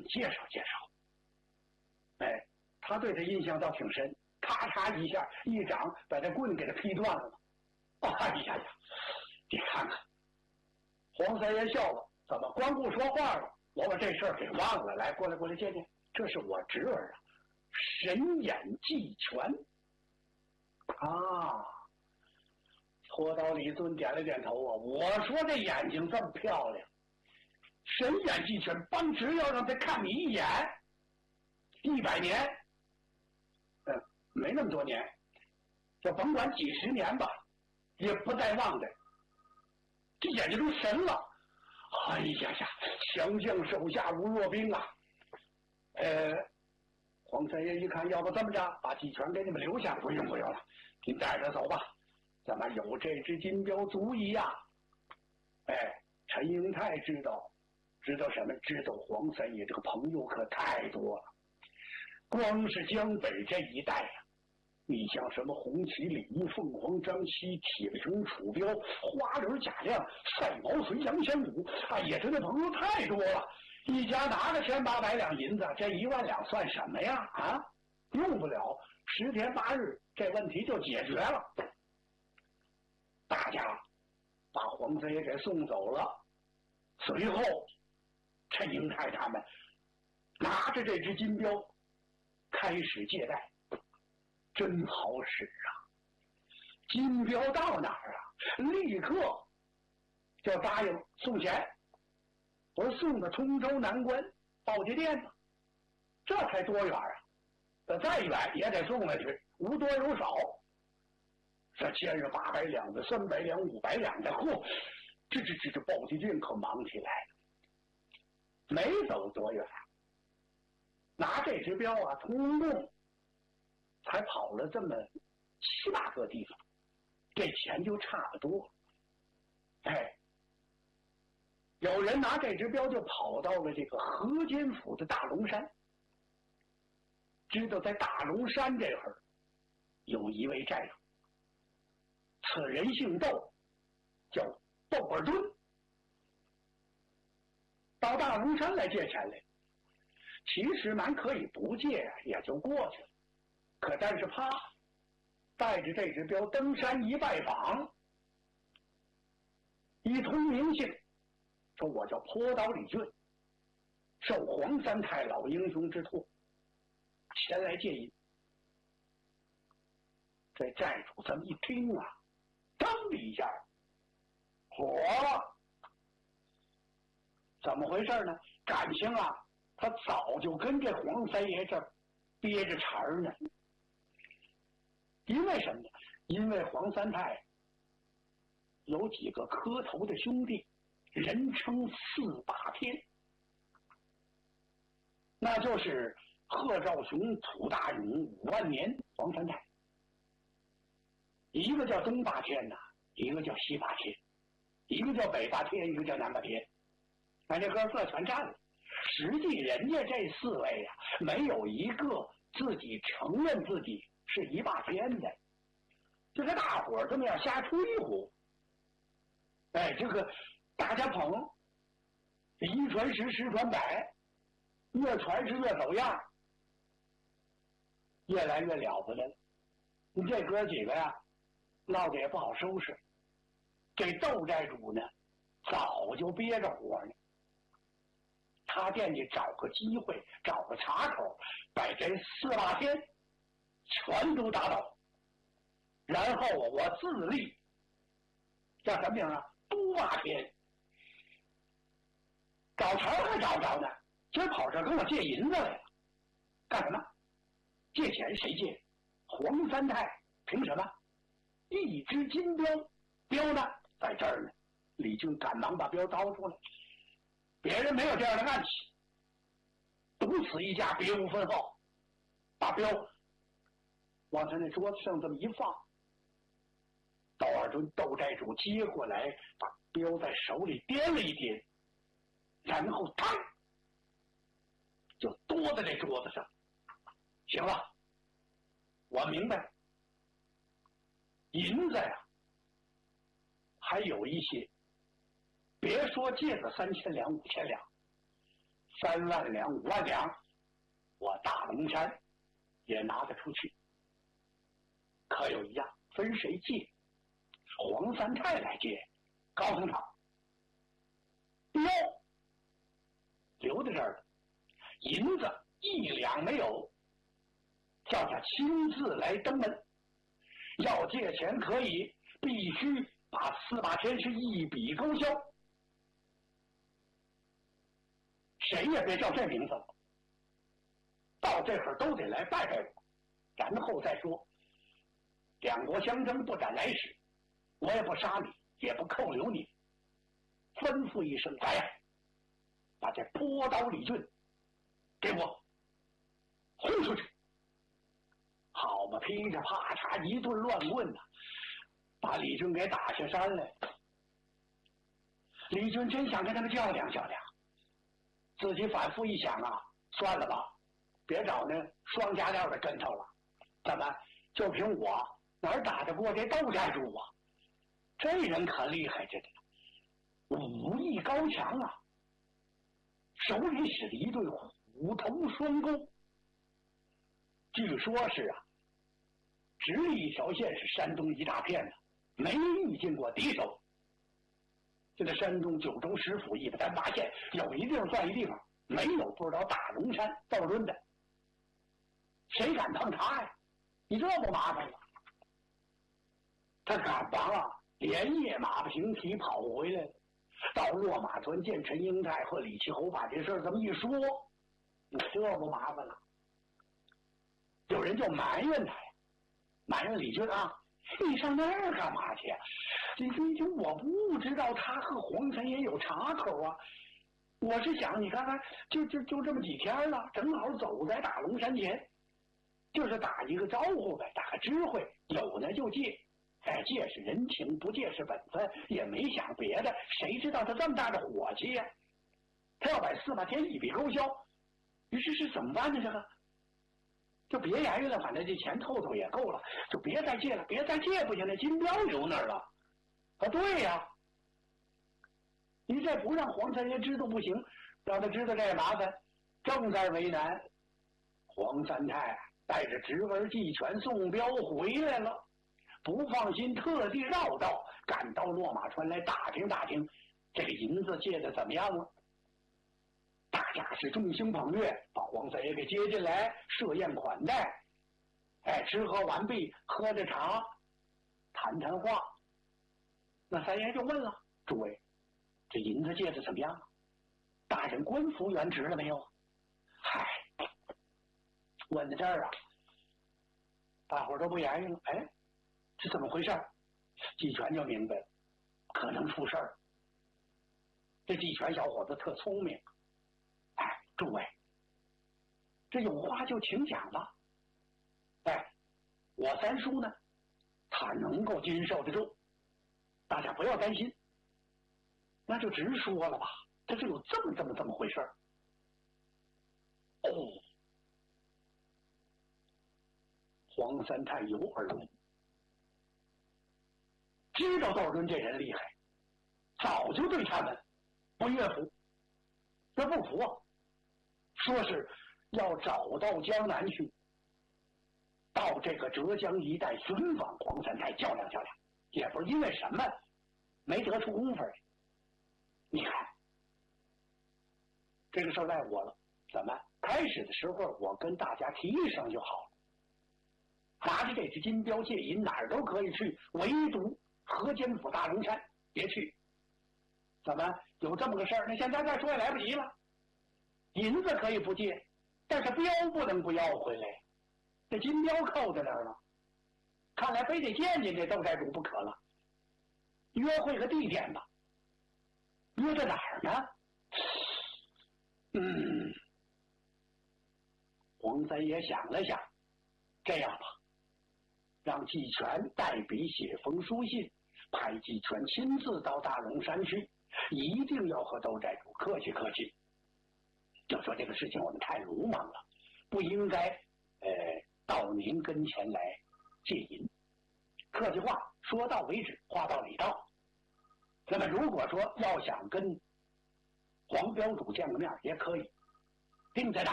介绍介绍。哎，他对他印象倒挺深，咔嚓一下，一掌把这棍给他劈断了。哎呀呀，你看看，黄三爷笑了，怎么光顾说话了？我把这事儿给忘了。来，过来过来，见见，这是我侄儿啊，神眼技全啊。搓刀李尊点了点头啊，我说这眼睛这么漂亮，神眼技全，帮只要让他看你一眼，100年，没那么多年，就甭管几十年吧，也不带忘的。这眼睛都神了。哎呀呀，强将手下无弱兵啊！黄三爷一看，要不这么着，把技全给你们留下，不用了，您带着走吧。咱们有这只金镖足矣呀！陈英泰知道什么？知道黄三爷这个朋友可太多了。光是江北这一带呀，你像什么红旗、李煜、凤凰、张西、铁平、楚标、花轮、贾亮、赛毛遂、杨玄武，哎呀，这朋友太多了。一家拿个1800两银子，这1万两算什么呀？啊，用不了10天8日，这问题就解决了。大家把黄三爷给送走了，随后陈英泰他们拿着这只金镖开始借贷，真好使啊！金镖到哪儿啊，立刻就答应送钱。我说送到通州南关报家店呢，这才多远啊？再远也得送下去，无多有少。这千是800两的、300两、500两的，嚯！这报家店可忙起来了。没走多远，拿这只镖啊，通共才跑了这么7、8个地方，这钱就差不多。有人拿这只镖就跑到了这个河间府的大龙山，知道在大龙山这会儿有一位寨主，此人姓窦，叫窦尔敦，到大龙山来借钱来。其实蛮可以不借啊，也就过去了。可但是他带着这只镖登山一拜访，一通名姓，说我叫坡岛李俊，受黄三太老英雄之托，前来借银。这寨主这么一听啊，噔的一下，怎么回事呢？感情啊，他早就跟这黄三爷这憋着茬儿呢。因为什么呢？因为黄三太有几个磕头的兄弟，人称4把天，那就是贺兆雄、土大勇、5万年、黄三太。一个叫东霸天呐，一个叫西霸天，一个叫北霸天，一个叫南霸天。那这哥仨全占了。实际人家这4位啊，没有一个自己承认自己是1霸天的，就是大伙儿这么样瞎吹呼。这个大家捧，1传10，10传100，越传是越走样，越来越了不得了。你这哥几个呀，闹得也不好收拾。这窦寨主呢，早就憋着火呢。他惦记找个机会，找个茬口，把这4把天全都打倒，然后我自立叫什么名啊？都霸天。找茬还找不着呢，今儿跑这跟我借银子来了，干什么？借钱谁借？黄三太凭什么？一只金镖，镖呢在这儿呢。李俊赶忙把镖掏出来，别人没有这样的暗器，独此一家，别无分号。把镖往他那桌子上这么一放，窦尔敦窦寨主接过来，把镖在手里掂了一掂，然后嘡就多在这桌子上。行了，我明白了，银子呀还有一些，别说借个3000两、5000两， 3万两、5万两，我大龙山也拿得出去。可有一样，分谁借？黄三太来借，高升堂。哟，留在这儿了，银子1两没有，叫他亲自来登门。要借钱可以，必须把司马迁是一笔勾销，谁也别叫这名字了。到这会儿都得来拜拜我，然后再说。两国相争，不斩来使，我也不杀你，也不扣留你。吩咐一声，来呀，把这波刀李俊给我轰出去！好嘛，噼里啪嚓一顿乱棍呐，把李俊给打下山来。李俊真想跟他们较量较量，自己反复一想啊，算了吧，别找那双加料的跟头了。怎么就凭我哪儿打得过这窦寨主啊？这人可厉害着呢，武艺高强啊，手里使了一对虎头双钩。据说是啊，直隶一条线是山东一大片的，没遇见过敌手。这个山东九州10府138县，有一地方算一地方，没有不知道大龙山窦恡的。谁敢碰他呀？你这不麻烦了？他赶忙啊，连夜马不停蹄跑回来了。到落马川见陈英泰和李奇侯，把这事儿这么一说，你这不麻烦了？有人就埋怨他呀，埋怨李俊啊，你上那儿干嘛去呀？这我不知道他和黄三爷有岔口啊。我是想你看看，就这么几天了，正好走在大龙山前，就是打一个招呼呗，打个知会，有呢就借。哎，借是人情，不借是本分，也没想别的。谁知道他这么大的火气呀？他要把司马迁一笔勾销，于是怎么办呢？这个就别言语了，反正这钱透透也够了，就别再借了，别再借不行了，金镖留那儿了。啊，对呀，你这不让黄三爷知道不行，让他知道这也麻烦，正在为难。黄三太带着侄儿季全、宋彪回来了。不放心，特地绕道赶到落马川来打听打听，这个银子借的怎么样了？大家是众星捧月，把黄三爷给接进来，设宴款待。哎，吃喝完毕，喝着茶，谈谈话。那三爷就问了：诸位，这银子借的怎么样？大人官复原职了没有？嗨，问到这儿啊，大伙儿都不言语了。哎，是怎么回事？季全就明白了，可能出事儿。这季全小伙子特聪明。哎，诸位，这有话就请讲吧。哎，我三叔呢，他能够经受得住，大家不要担心。那就直说了吧，这是有这么回事儿。哦，黄三太有耳闻，知道窦恡这人厉害，早就对他们不悦服。这不服啊，说是要找到江南去，到这个浙江一带寻访黄三太，较量较量，也不是因为什么没得出功夫来。你看这个事儿赖我了，怎么开始的时候我跟大家提一声就好了，拿着这只金镖借银哪儿都可以去，唯独河间府大龙山别去。怎么有这么个事儿？那现在再说也来不及了。银子可以不借，但是镖不能不要回来，这金镖扣在那儿了。看来非得见见这窦寨主不可了。约会个地点吧，约在哪儿呢？黄三爷想了想，这样吧，让季全带笔写封书信，派季全亲自到大龙山去，一定要和窦寨主客气客气。就说这个事情我们太鲁莽了，不应该到您跟前来借银。客气话说到为止，话到理到。那么如果说要想跟黄镖主见个面也可以， 定在哪？